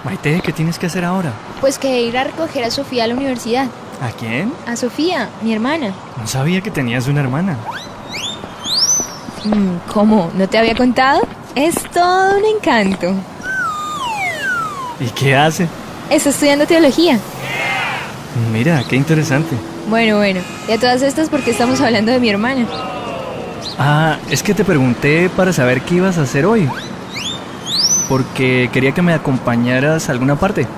Maite, ¿qué tienes que hacer ahora? Pues que ir a recoger a Sofía a la universidad. ¿A quién? A Sofía, mi hermana. No sabía que tenías una hermana. ¿Cómo? ¿No te había contado? Es todo un encanto. ¿Y qué hace? Está estudiando teología. Mira, qué interesante. Bueno, y a todas estas, ¿por qué estamos hablando de mi hermana? Ah, es que te pregunté para saber qué ibas a hacer hoy. Porque quería que me acompañaras a alguna parte.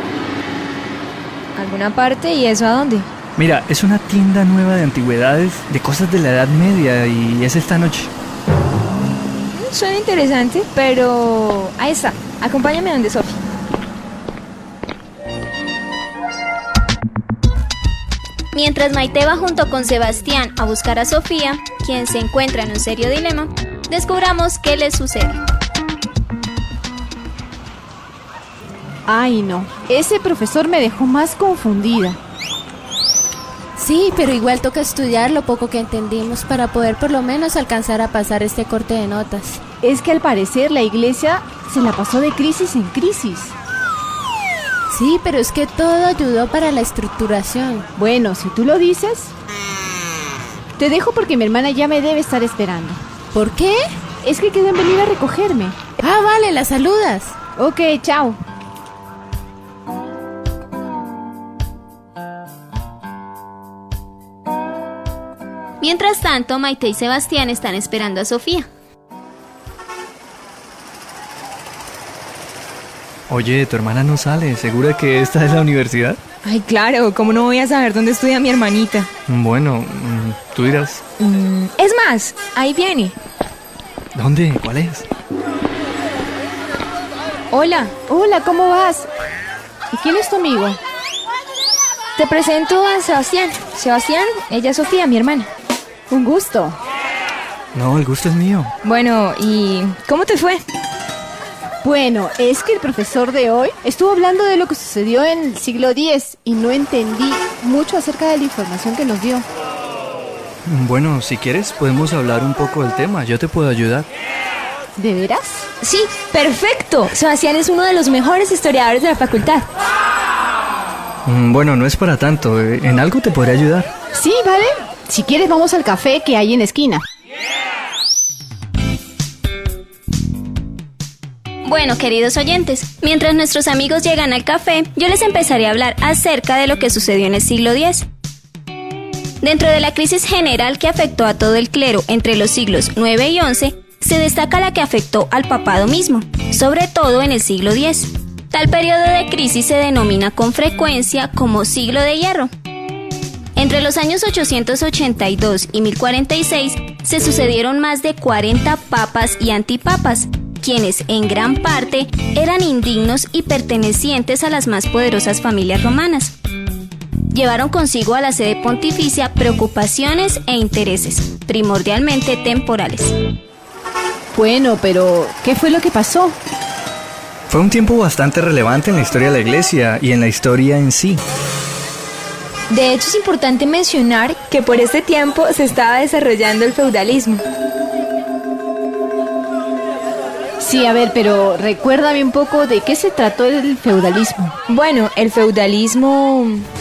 ¿Alguna parte? ¿Y eso a dónde? Mira, es una tienda nueva de antigüedades, de cosas de la Edad Media, y es esta noche. Suena interesante, pero ahí está. Acompáñame donde Sofía. Mientras Maite va junto con Sebastián a buscar a Sofía, quien se encuentra en un serio dilema, descubramos qué le sucede. Ay, no. Ese profesor me dejó más confundida. Sí, pero igual toca estudiar lo poco que entendimos para poder por lo menos alcanzar a pasar este corte de notas. Es que al parecer la iglesia se la pasó de crisis en crisis. Sí, pero es que todo ayudó para la estructuración. Bueno, si tú lo dices. Te dejo porque mi hermana ya me debe estar esperando. ¿Por qué? Es que quedó en venir a recogerme. Ah, vale, la saludas. Ok, chao. Mientras tanto, Maite y Sebastián están esperando a Sofía. Oye, tu hermana no sale. ¿Segura que esta es la universidad? Ay, claro, ¿cómo no voy a saber dónde estudia mi hermanita? Bueno, tú dirás. Es más, ahí viene. ¿Dónde? ¿Cuál es? Hola, ¿Cómo vas? ¿Y quién es tu amigo? te presento a Sebastián. Sebastián, ella es Sofía, mi hermana. Un gusto. No, el gusto es mío. Bueno, ¿y cómo te fue? Bueno, es que el profesor de hoy estuvo hablando de lo que sucedió en el siglo X y no entendí mucho acerca de la información que nos dio. Bueno, si quieres podemos hablar un poco del tema. Yo te puedo ayudar. ¿De veras? Sí, perfecto. Sebastián es uno de los mejores historiadores de la facultad. Bueno, no es para tanto. En algo te podré ayudar. Sí, vale. Si quieres vamos al café que hay en la esquina. Bueno, queridos oyentes, mientras nuestros amigos llegan al café, yo les empezaré a hablar acerca de lo que sucedió en el siglo X. Dentro de la crisis general que afectó a todo el clero entre los siglos IX y XI, se destaca la que afectó al papado mismo, sobre todo en el siglo X. Tal periodo de crisis se denomina con frecuencia como siglo de hierro. Entre los años 882 y 1046 se sucedieron más de 40 papas y antipapas, quienes en gran parte eran indignos y pertenecientes a las más poderosas familias romanas. Llevaron consigo a la sede pontificia preocupaciones e intereses, primordialmente temporales. Bueno, pero ¿qué fue lo que pasó? Fue un tiempo bastante relevante en la historia de la iglesia y en la historia en sí. De hecho, es importante mencionar que por este tiempo se estaba desarrollando el feudalismo. Sí, a ver, pero recuérdame un poco de qué se trató el feudalismo. Bueno, el feudalismo